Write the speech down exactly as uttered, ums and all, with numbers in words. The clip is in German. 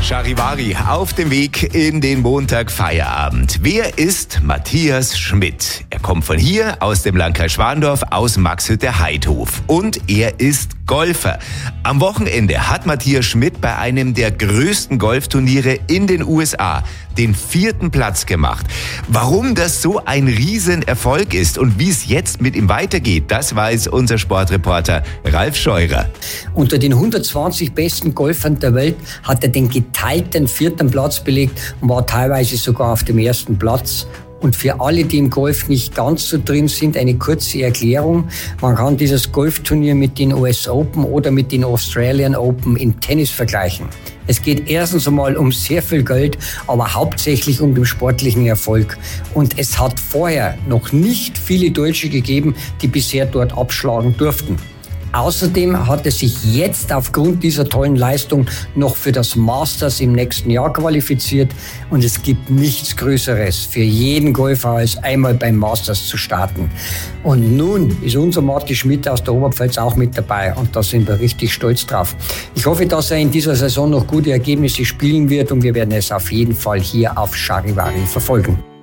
Charivari auf dem Weg in den Montagfeierabend. Wer ist Matthias Schmidt? Er kommt von hier, aus dem Landkreis Schwandorf, aus Maxhütte-Heidhof. Und er ist Golfer. Am Wochenende hat Matthias Schmidt bei einem der größten Golfturniere in den U S A den vierten Platz gemacht. Warum das so ein Riesenerfolg ist und wie es jetzt mit ihm weitergeht, das weiß unser Sportreporter Ralf Scheurer. Unter den hundertzwanzig besten Golfern der Welt hat er den geteilten vierten Platz belegt und war teilweise sogar auf dem ersten Platz. Und für alle, die im Golf nicht ganz so drin sind, eine kurze Erklärung. Man kann dieses Golfturnier mit den U S Open oder mit den Australian Open im Tennis vergleichen. Es geht erstens einmal um sehr viel Geld, aber hauptsächlich um den sportlichen Erfolg. Und es hat vorher noch nicht viele Deutsche gegeben, die bisher dort abschlagen durften. Außerdem hat er sich jetzt aufgrund dieser tollen Leistung noch für das Masters im nächsten Jahr qualifiziert. Und es gibt nichts Größeres für jeden Golfer, als einmal beim Masters zu starten. Und nun ist unser Matti Schmidt aus der Oberpfalz auch mit dabei. Und da sind wir richtig stolz drauf. Ich hoffe, dass er in dieser Saison noch gute Ergebnisse spielen wird. Und wir werden es auf jeden Fall hier auf Charivari verfolgen.